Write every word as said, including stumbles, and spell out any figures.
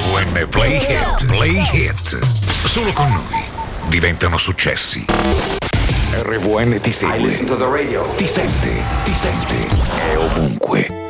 vu enne Play Hit, Play Hit. Solo con noi diventano successi. erre vu enne ti segue, ti sente, ti sente, è ovunque.